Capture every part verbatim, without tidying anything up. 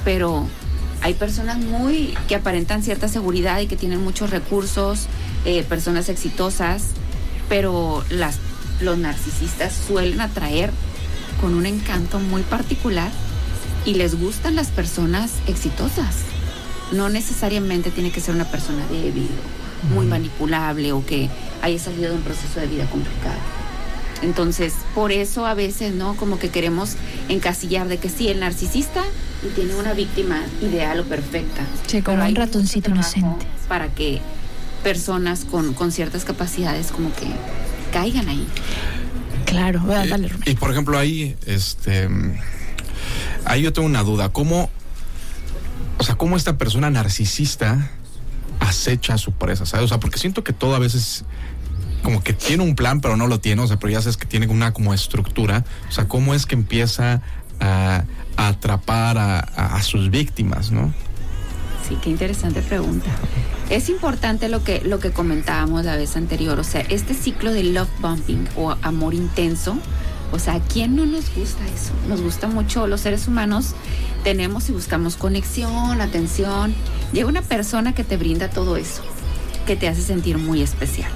pero hay personas muy que aparentan cierta seguridad y que tienen muchos recursos, eh, personas exitosas, pero las, los narcisistas suelen atraer con un encanto muy particular y les gustan las personas exitosas. No necesariamente tiene que ser una persona débil, muy manipulable o que haya salido de un proceso de vida complicado. Entonces, por eso a veces, ¿no? Como que queremos encasillar de que sí, el narcisista tiene una víctima ideal o perfecta. Sí, como un ratoncito inocente. Para que personas con, con ciertas capacidades como que caigan ahí. Claro, voy a y, darle. Y por ejemplo, ahí, este, ahí yo tengo una duda. ¿Cómo, o sea, cómo esta persona narcisista acecha a su presa, ¿sabes? O sea, porque siento que todo a veces como que tiene un plan, pero no lo tiene, o sea, pero ya sabes que tiene una como estructura. O sea, ¿cómo es que empieza a, a atrapar a, a, a sus víctimas, no? Sí, qué interesante pregunta. Es importante lo que, lo que comentábamos la vez anterior, o sea, este ciclo de love bombing o amor intenso, o sea, ¿a quién no nos gusta eso? Nos gusta mucho, los seres humanos tenemos y buscamos conexión, atención. Llega una persona que te brinda todo eso, que te hace sentir muy especial.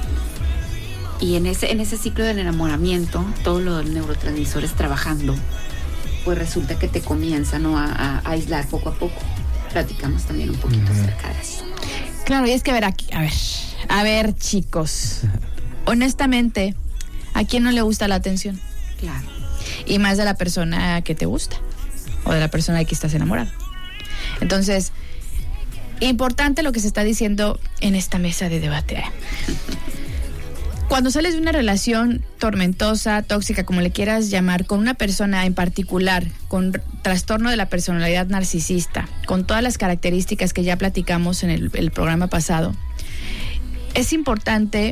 Y en ese, en ese ciclo del enamoramiento, todos los neurotransmisores trabajando, pues resulta que te comienzan, ¿no? a, a aislar poco a poco. Platicamos también un poquito uh-huh. acerca de eso. Claro, y es que a ver aquí, a ver, a ver chicos, honestamente, ¿a quién no le gusta la atención? Claro. Y más de la persona que te gusta, o de la persona de que estás enamorado. Entonces, importante lo que se está diciendo en esta mesa de debate. Cuando sales de una relación tormentosa, tóxica, como le quieras llamar, con una persona en particular, con trastorno de la personalidad narcisista, con todas las características que ya platicamos en el, el programa pasado, es importante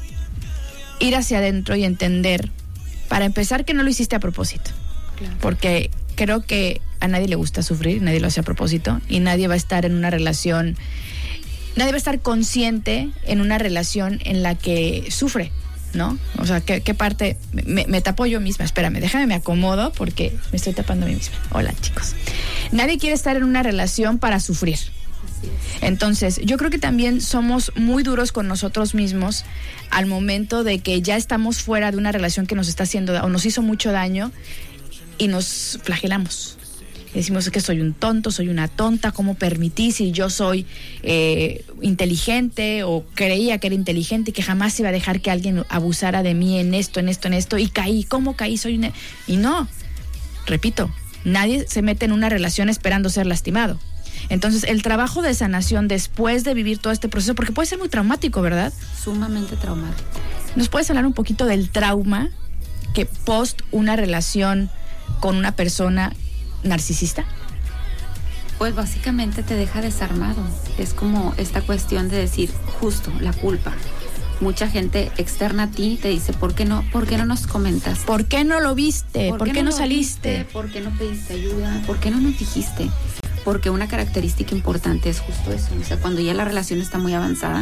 ir hacia adentro y entender, para empezar, que no lo hiciste a propósito. Claro. Porque creo que a nadie le gusta sufrir, nadie lo hace a propósito, y nadie va a estar en una relación... Nadie va a estar consciente en una relación en la que sufre, ¿no? O sea, ¿qué, qué parte? Me, me tapo yo misma. Espérame, déjame, me acomodo porque me estoy tapando a mí misma. Hola, chicos. Nadie quiere estar en una relación para sufrir. Entonces, yo creo que también somos muy duros con nosotros mismos al momento de que ya estamos fuera de una relación que nos está haciendo o nos hizo mucho daño y nos flagelamos. Decimos que soy un tonto, soy una tonta, ¿cómo permití si yo soy eh, inteligente o creía que era inteligente y que jamás iba a dejar que alguien abusara de mí en esto, en esto, en esto? Y caí, ¿cómo caí? Soy una... Y no, repito, nadie se mete en una relación esperando ser lastimado. Entonces, el trabajo de sanación después de vivir todo este proceso, porque puede ser muy traumático, ¿verdad? Sumamente traumático. ¿Nos puedes hablar un poquito del trauma que post una relación con una persona narcisista? Pues básicamente te deja desarmado. Es como esta cuestión de decir, justo, la culpa. Mucha gente externa a ti te dice, ¿por qué no, por qué no nos comentas? ¿Por qué no lo viste? ¿Por, ¿Por qué, qué no, no saliste? Viste? ¿Por qué no pediste ayuda? ¿Por qué no nos dijiste? Porque una característica importante es justo eso. O sea, cuando ya la relación está muy avanzada,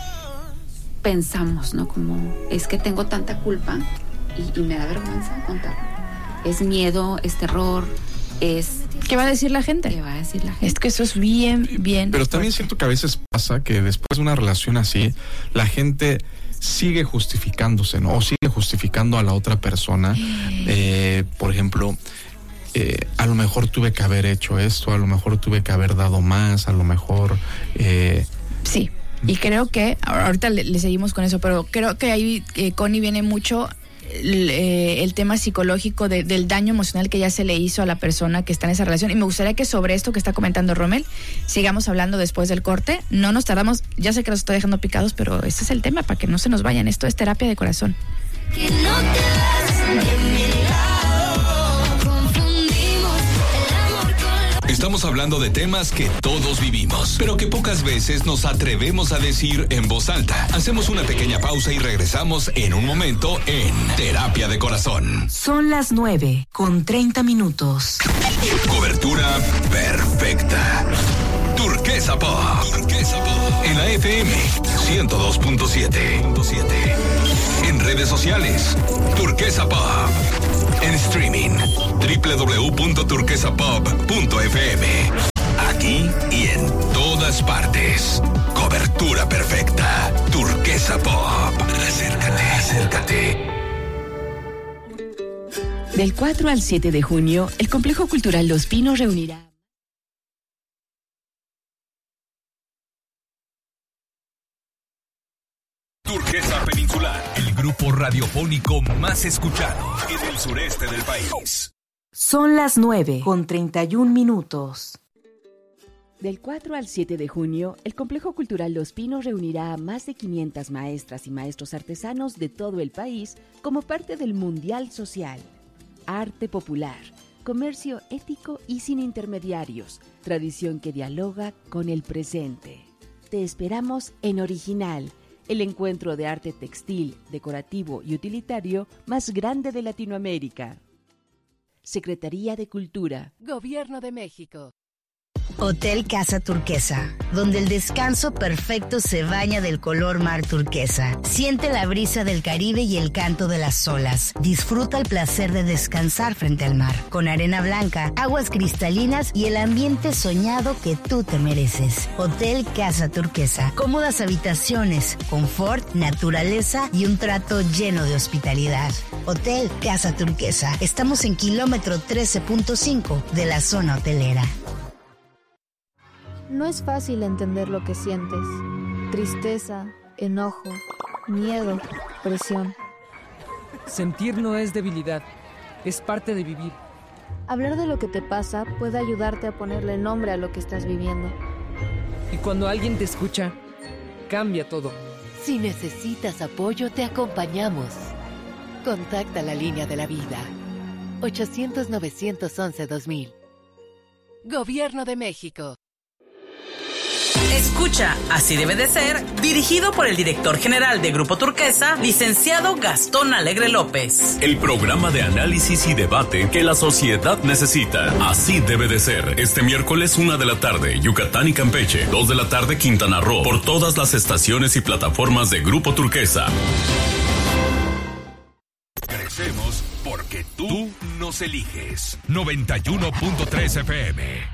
pensamos, ¿no? Como, es que tengo tanta culpa y, y me da vergüenza contarlo. Es miedo, es terror, es... ¿Qué va a decir la gente? ¿Qué va a decir la gente? Es que eso es bien, bien... Pero también siento que a veces pasa que después de una relación así, la gente sigue justificándose, ¿no? O sigue justificando a la otra persona. Eh, por ejemplo, eh, a lo mejor tuve que haber hecho esto, a lo mejor tuve que haber dado más, a lo mejor... Eh... Sí, y creo que... Ahorita le, le seguimos con eso, pero creo que ahí, eh, Connie, viene mucho... El, eh, el tema psicológico de, del daño emocional que ya se le hizo a la persona que está en esa relación, y me gustaría que sobre esto que está comentando Rommel sigamos hablando después del corte. No nos tardamos, ya sé que los estoy dejando picados, pero este es el tema para que no se nos vayan. Esto es Terapia de Corazón. Que no te vas de mi lado, confundimos el amor con... Estamos hablando de temas que todos vivimos, pero que pocas veces nos atrevemos a decir en voz alta. Hacemos una pequeña pausa y regresamos en un momento en Terapia de Corazón. Son las nueve con treinta minutos. Cobertura perfecta. Turquesa Pop. Turquesa Pop. En la F M ciento dos punto siete. En redes sociales, Turquesa Pop. En streaming, doble u doble u doble u punto turquesa pop punto f m. Del cuatro al siete de junio, el Complejo Cultural Los Pinos reunirá... Turquesa Peninsular, el grupo radiofónico más escuchado en el sureste del país. Son las nueve con treinta y un minutos. Del cuatro al siete de junio, el Complejo Cultural Los Pinos reunirá a más de quinientas maestras y maestros artesanos de todo el país como parte del Mundial Social. Arte popular, comercio ético y sin intermediarios, tradición que dialoga con el presente. Te esperamos en Original, el encuentro de arte textil, decorativo y utilitario más grande de Latinoamérica. Secretaría de Cultura, Gobierno de México. Hotel Casa Turquesa, donde el descanso perfecto se baña del color mar turquesa. Siente la brisa del Caribe y el canto de las olas. Disfruta el placer de descansar frente al mar, con arena blanca, aguas cristalinas y el ambiente soñado que tú te mereces. Hotel Casa Turquesa, cómodas habitaciones, confort, naturaleza y un trato lleno de hospitalidad. Hotel Casa Turquesa, estamos en kilómetro trece punto cinco de la zona hotelera. No es fácil entender lo que sientes. Tristeza, enojo, miedo, presión. Sentir no es debilidad, es parte de vivir. Hablar de lo que te pasa puede ayudarte a ponerle nombre a lo que estás viviendo. Y cuando alguien te escucha, cambia todo. Si necesitas apoyo, te acompañamos. Contacta la línea de la vida. ochocientos, novecientos once, dos mil. Gobierno de México. Escucha, así debe de ser, dirigido por el director general de Grupo Turquesa, licenciado Gastón Alegre López. El programa de análisis y debate que la sociedad necesita. Así debe de ser. Este miércoles, una de la tarde, Yucatán y Campeche. Dos de la tarde, Quintana Roo. Por todas las estaciones y plataformas de Grupo Turquesa. Crecemos porque tú nos eliges. noventa y uno punto tres F M.